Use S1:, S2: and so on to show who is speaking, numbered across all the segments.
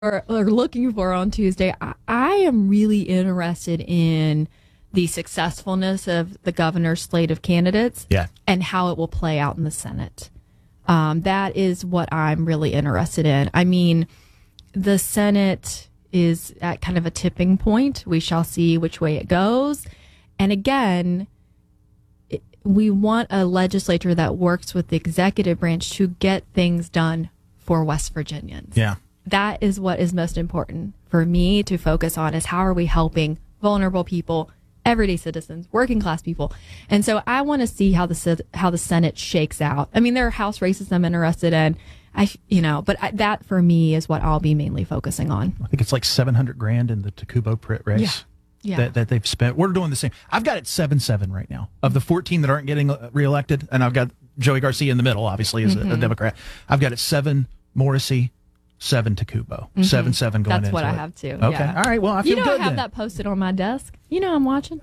S1: or looking for on Tuesday, I am really interested in the successfulness of the governor's slate of candidates and how it will play out in the Senate. That is what I'm really interested in. I mean, the Senate is at kind of a tipping point. We shall see which way it goes. And again, we want a legislature that works with the executive branch to get things done for West Virginians.
S2: Yeah.
S1: That is what is most important for me to focus on, is how are we helping vulnerable people, everyday citizens, working class people. And so I want to see how the Senate shakes out. I mean, there are House races I'm interested in. But that for me is what I'll be mainly focusing on.
S2: I think it's like $700,000 in the Tacubo Pritt race.
S1: Yeah.
S2: That they've spent. We're doing the same. I've got it 7-7 right now. Of the 14 that aren't getting reelected, and I've got Joey Garcia in the middle, obviously, as a Democrat. I've got it 7 Morrissey, 7 Tacubo. 7-7 going into it.
S1: That's what I have too.
S2: Okay.
S1: Yeah.
S2: All right. Well, I feel good
S1: I have that posted on my desk. I'm watching.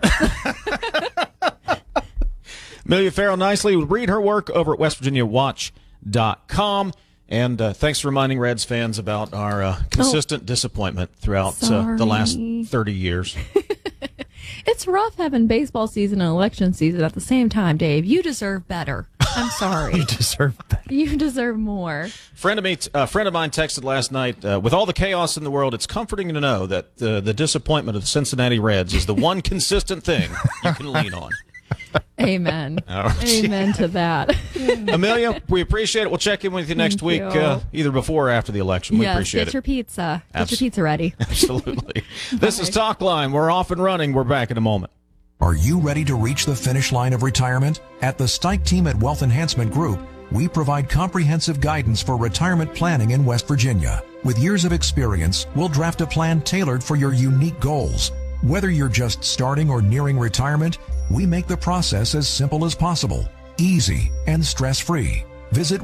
S3: Amelia Farrell nicely would read her work over at WestVirginiaWatch.com. And thanks for reminding Reds fans about our consistent disappointment throughout the last 30 years.
S1: It's rough having baseball season and election season at the same time, Dave. You deserve better. I'm sorry.
S2: You deserve better.
S1: You deserve more.
S3: A friend of mine texted last night, with all the chaos in the world, it's comforting to know that the disappointment of the Cincinnati Reds is the one consistent thing you can lean on.
S1: Amen.
S3: Right.
S1: Amen to that.
S3: Amelia, we appreciate it. We'll check in with you next week, either before or after the election. We appreciate
S1: get
S3: it.
S1: Your pizza. Get your pizza ready.
S3: Absolutely. This is Talk Line. We're off and running. We're back in a moment.
S4: Are you ready to reach the finish line of retirement? At the Stike team at Wealth Enhancement Group, we provide comprehensive guidance for retirement planning in West Virginia. With years of experience, we'll draft a plan tailored for your unique goals. Whether you're just starting or nearing retirement, we make the process as simple as possible, easy, and stress-free. Visit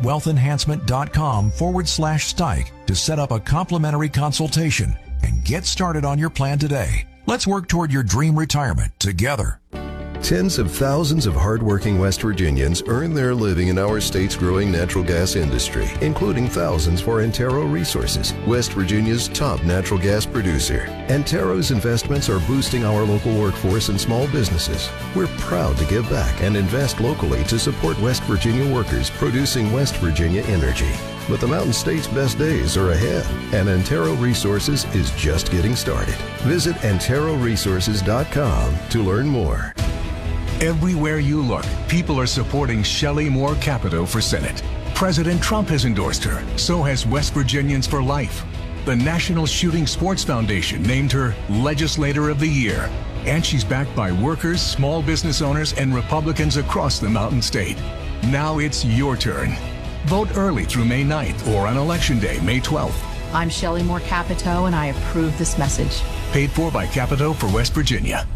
S4: wealthenhancement.com/Stike to set up a complimentary consultation and get started on your plan today. Let's work toward your dream retirement together.
S5: Tens of thousands of hardworking West Virginians earn their living in our state's growing natural gas industry, including thousands for Antero Resources, West Virginia's top natural gas producer. Antero's investments are boosting our local workforce and small businesses. We're proud to give back and invest locally to support West Virginia workers producing West Virginia energy. But the Mountain State's best days are ahead, and Antero Resources is just getting started. Visit AnteroResources.com to learn more.
S6: Everywhere you look, people are supporting Shelley Moore Capito for Senate. President Trump has endorsed her. So has West Virginians for Life. The National Shooting Sports Foundation named her Legislator of the Year. And she's backed by workers, small business owners, and Republicans across the Mountain State. Now it's your turn. Vote early through May 9th or on Election Day, May 12th.
S7: I'm Shelley Moore Capito, and I approve this message.
S6: Paid for by Capito for West Virginia.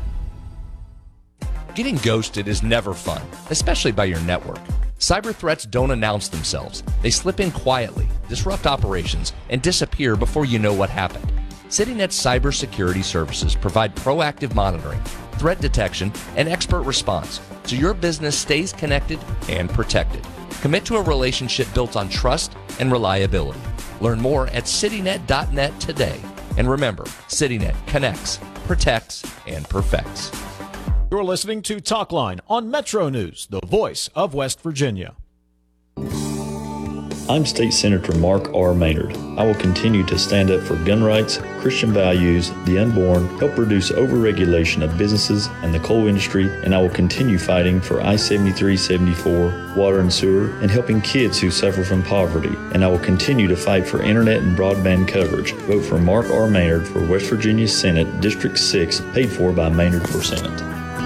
S8: Getting ghosted is never fun, especially by your network. Cyber threats don't announce themselves. They slip in quietly, disrupt operations, and disappear before you know what happened. CityNet's cybersecurity services provide proactive monitoring, threat detection, and expert response, so your business stays connected and protected. Commit to a relationship built on trust and reliability. Learn more at citynet.net today. And remember, CityNet connects, protects, and perfects.
S3: You're listening to Talk Line on Metro News, the voice of West Virginia.
S9: I'm State Senator Mark R. Maynard. I will continue to stand up for gun rights, Christian values, the unborn, help reduce overregulation of businesses and the coal industry, and I will continue fighting for I-73-74, water and sewer, and helping kids who suffer from poverty. And I will continue to fight for internet and broadband coverage. Vote for Mark R. Maynard for West Virginia Senate, District 6, paid for by Maynard for Senate.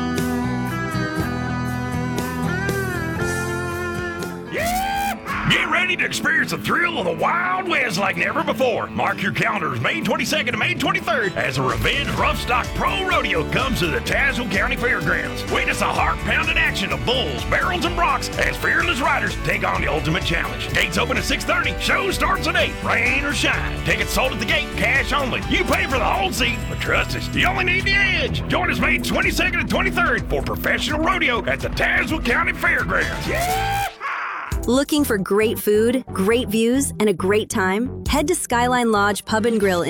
S10: To experience the thrill of the Wild West like never before. Mark your calendars May 22nd to May 23rd as the Revenge Rough Stock Pro Rodeo comes to the Tazewell County Fairgrounds. Witness the heart-pounding action of bulls, barrels, and broncs as fearless riders take on the ultimate challenge. Gates open at 6:30. Show starts at 8. Rain or shine. Tickets sold at the gate. Cash only. You pay for the whole seat, but trust us, you only need the edge. Join us May 22nd and 23rd for professional rodeo at the Tazewell County Fairgrounds. Yeah!
S11: Looking for great food, great views, and a great time? Head to Skyline Lodge Pub and Grill